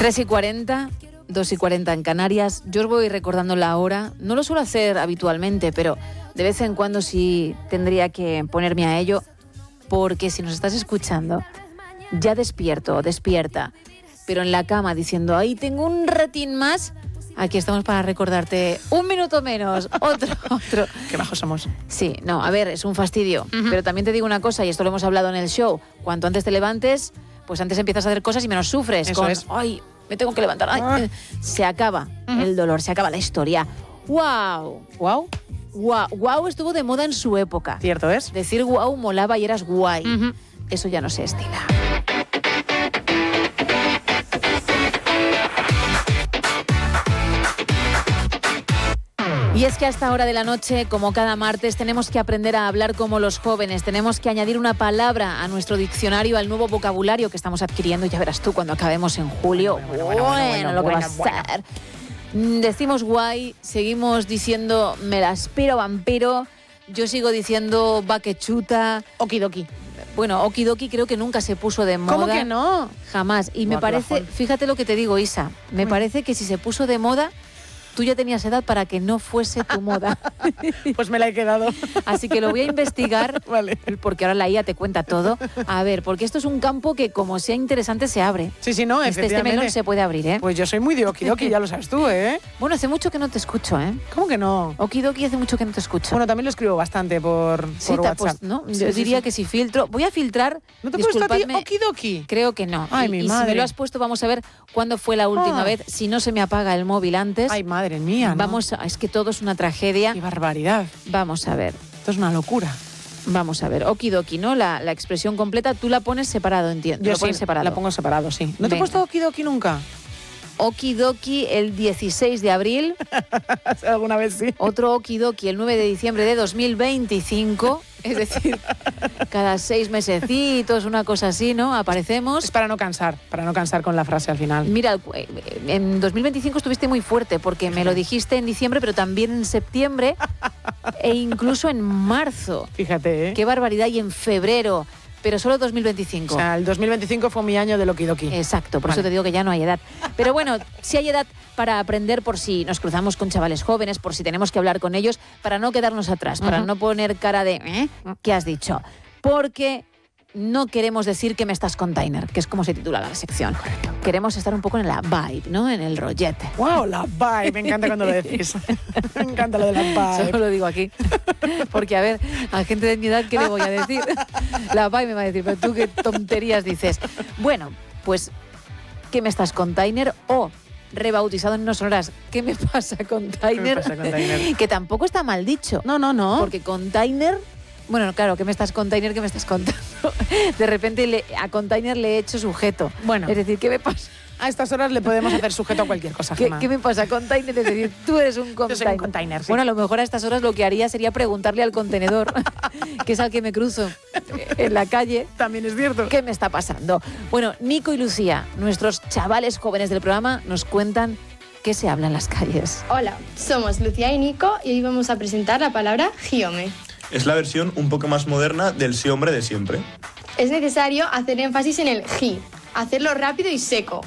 3:40, 2:40 en Canarias. Yo os voy recordando la hora. No lo suelo hacer habitualmente, pero de vez en cuando sí tendría que ponerme a ello, porque si nos estás escuchando, ya despierta, pero en la cama diciendo, ahí tengo un ratín más, aquí estamos para recordarte un minuto menos, otro. Qué bajos somos. Sí, no, a ver, es un fastidio, pero también te digo una cosa, y esto lo hemos hablado en el show, cuanto antes te levantes, pues antes empiezas a hacer cosas y menos sufres. Eso es. Ay, me tengo que levantar. Ay, se acaba el dolor, se acaba la historia. ¡Wow! ¿Guau? Wow estuvo de moda en su época. Cierto es. Decir wow molaba y eras guay. Eso ya no se estila. Y es que a esta hora de la noche, como cada martes, tenemos que aprender a hablar como los jóvenes. Tenemos que añadir una palabra a nuestro diccionario, al nuevo vocabulario que estamos adquiriendo. Ya verás tú cuando acabemos en julio. Bueno, lo que va a ser. Decimos guay, seguimos diciendo me la aspiro vampiro. Yo sigo diciendo va que chuta. Okidoki. Bueno, okidoki creo que nunca se puso de moda. ¿Cómo que no? Jamás. Y me parece, fíjate lo que te digo, Isa, me parece que si se puso de moda, tú ya tenías edad para que no fuese tu moda. Pues me la he quedado. Así que lo voy a investigar, Vale. porque ahora la IA te cuenta todo. A ver, porque esto es un campo que como sea interesante se abre. Sí, no, Este efectivamente. melón se puede abrir, ¿eh? Pues yo soy muy de okidoki, ya lo sabes tú, ¿eh? Bueno, hace mucho que no te escucho, ¿eh? ¿Cómo que no? Okidoki hace mucho que no te escucho. Bueno, también lo escribo bastante por WhatsApp. Pues, ¿no? Sí, Yo sí, diría sí. que si filtro... Voy a filtrar... ¿No te he puesto a ti disculpadme, okidoki? Creo que no. Ay, y mi si madre. me lo has puesto, vamos a ver cuándo fue la última vez. Si no se me apaga el móvil antes... Ay, madre mía, ¿no? Es que todo es una tragedia. Qué barbaridad. Vamos a ver. Esto es una locura. Vamos a ver. Okidoki, ¿no? La expresión completa tú la pones separado, entiendo. Yo Lo pones sí, separado. la pongo separado, sí. ¿No te Venga. he puesto okidoki nunca? Okidoki el 16 de abril. ¿Alguna vez sí? Otro okidoki el 9 de diciembre de 2025. Es decir, cada 6 mesecitos, una cosa así, ¿no? Aparecemos. Es para no cansar con la frase al final. Mira, en 2025 estuviste muy fuerte porque me lo dijiste en diciembre, pero también en septiembre e incluso en marzo. Fíjate, ¿eh? Qué barbaridad. Y en febrero, pero solo 2025. O sea, el 2025 fue mi año del okidoki. Exacto, por eso te digo que ya no hay edad. Pero bueno, sí hay edad para aprender por si nos cruzamos con chavales jóvenes, por si tenemos que hablar con ellos, para no quedarnos atrás, para no poner cara de ¿qué has dicho? Porque no queremos decir que me estás container, que es como se titula la sección. Queremos estar un poco en la vibe, ¿no? En el rollete. ¡Wow! La vibe. Me encanta cuando lo decís. Me encanta lo de la vibe. Solo lo digo aquí. Porque, a ver, a gente de mi edad, ¿qué le voy a decir? La vibe me va a decir, pero tú qué tonterías dices. Bueno, pues, ¿qué me estás container? O rebautizado en unas horas, ¿qué me pasa container? ¿Qué me pasa, container? Que tampoco está mal dicho. No. Porque container... Bueno, claro, ¿qué me estás container? ¿Qué me estás contando? De repente a container le he hecho sujeto. Bueno. Es decir, ¿qué me pasa? A estas horas le podemos hacer sujeto a cualquier cosa, Gemma. ¿Qué me pasa? Container, es decir, tú eres un container. Yo soy un container, sí. Bueno, a lo mejor a estas horas lo que haría sería preguntarle al contenedor, que es al que me cruzo en la calle, También es cierto. ¿qué me está pasando? Bueno, Nico y Lucía, nuestros chavales jóvenes del programa, nos cuentan qué se habla en las calles. Hola, somos Lucía y Nico y hoy vamos a presentar la palabra giome. Es la versión un poco más moderna del sí hombre de siempre. Es necesario hacer énfasis en el gi, hacerlo rápido y seco.